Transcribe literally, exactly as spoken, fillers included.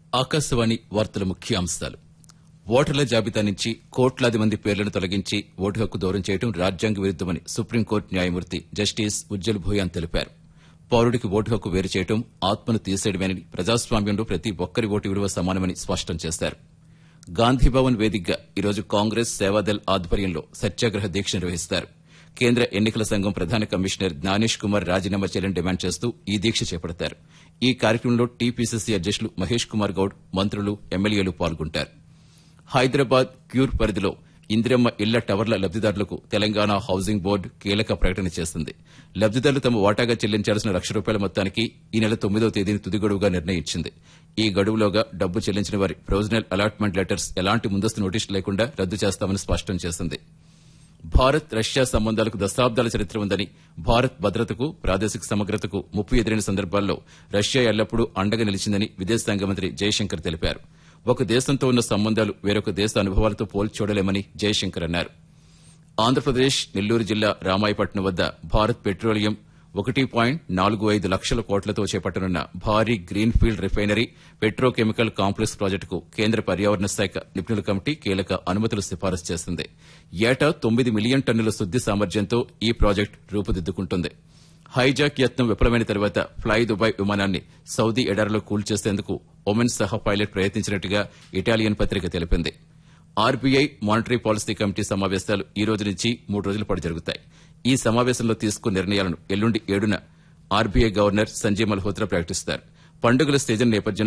ఆకాశవాణి వార్తల ముఖ్యాంశాలు. ఓటర్ల జాబితా నుంచి కోట్లాది మంది పేర్లను తొలగించి ఓటు హక్కు దూరం చేయడం రాజ్యాంగ విరుద్దమని సుప్రీంకోర్టు న్యాయమూర్తి జస్టిస్ ఉజ్జల్ భూయాన్ తెలిపారు. పౌరుడికి ఓటు హక్కు వేరు చేయడం ఆత్మను తీసేయడమేనని, ప్రజాస్వామ్యంలో ప్రతి ఒక్కరి ఓటు విలువ సమానమని స్పష్టం చేశారు. గాంధీభవన్ వేదికగా ఈరోజు కాంగ్రెస్ సేవాదల్ ఆధ్వర్యంలో సత్యాగ్రహ దీక్ష నిర్వహిస్తారు. కేంద్ర ఎన్నికల సంఘం ప్రధాన కమిషనర్ జ్ఞానేష్ కుమార్ రాజీనామా చేయాలని డిమాండ్ చేస్తూ ఈ దీక్ష చేపడతారు. ఈ కార్యక్రమంలో టీపీసీసీ అధ్యకులు మహేష్ కుమార్ గౌడ్, మంత్రులు, ఎమ్మెల్యేలు పాల్గొంటారు. హైదరాబాద్ క్యూర్ పరిధిలో ఇందిరమ్మ ఇళ్ల టవర్ల లబ్దిదారులకు తెలంగాణ హౌసింగ్ బోర్డు కీలక ప్రకటన చేసింది. లబ్దిదారులు తమ వాటాగా చెల్లించాల్సిన లక్ష రూపాయల మొత్తానికి ఈ నెల తొమ్మిదవ తేదీని తుది గడువుగా నిర్ణయించింది. ఈ గడువులోగా డబ్బు చెల్లించిన వారి ప్రొవిజనల్ అలాట్మెంట్ లెటర్స్ ఎలాంటి ముందస్తు నోటీసులు లేకుండా రద్దు చేస్తామని స్పష్టం చేసింది. భారత్ రష్యా సంబంధాలకు దశాబ్దాల చరిత్ర ఉందని, భారత్ భద్రతకు, ప్రాదేశిక సమగ్రతకు ముప్పు ఎదురైన సందర్భాల్లో రష్యా ఎల్లప్పుడూ అండగా నిలిచిందని విదేశాంగ మంత్రి జయశంకర్ తెలిపారు. ఒక దేశంతో ఉన్న సంబంధాలు వేరొక దేశ అనుభవాలతో పోల్చి చూడలేమని జయశంకర్ అన్నారు. ఆంధ్రప్రదేశ్ నెల్లూరు జిల్లా రామాయపట్నం వద్ద భారత్ పెట్రోలియం ఒకటి పాయింట్ నాలుగు ఐదు లక్షల కోట్లతో చేపట్టనున్న భారీ గ్రీన్ఫీల్డ్ రిఫైనరీ, పెట్రోకెమికల్ కాంప్లెక్స్ ప్రాజెక్టుకు కేంద్ర పర్యావరణ శాఖ నిపుణుల కమిటీ కీలక అనుమతులు సిఫారసు చేసింది. ఏటా తొమ్మిది మిలియన్ టన్నుల శుద్ది సామర్థ్యంతో ఈ ప్రాజెక్టు రూపుదిద్దుకుంటుంది. హైజాక్ యత్నం విఫలమైన తర్వాత ఫ్లై దుబాయ్ విమానాన్ని సౌదీ ఎడారిలో కూల్చేసేందుకు ఒమెన్ సహా పైలట్ ప్రయత్నించినట్టుగా ఇటాలియన్ పత్రిక తెలిపింది. ఆర్బీఐ మానిటరీ పాలసీ కమిటీ సమావేశాలు ఈ రోజు నుంచి మూడు రోజుల పాటు జరుగుతాయి. ఈ సమావేశంలో తీసుకున్న నిర్ణయాలను ఎల్లుండి ఏడున ఆర్బీఐ గవర్నర్ సంజయ్ మల్హోత్రా ప్రకటిస్తారు. పండుగల సీజన్ నేపథ్యంలో